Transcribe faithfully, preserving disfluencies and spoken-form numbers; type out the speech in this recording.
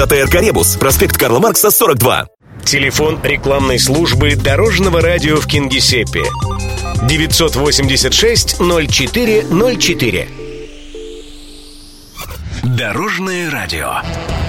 АТР «Каребус», проспект Карла Маркса, сорок два. Телефон рекламной службы Дорожного радио в Кингисеппе. девятьсот восемьдесят шесть ноль четыре ноль четыре. Дорожное радио.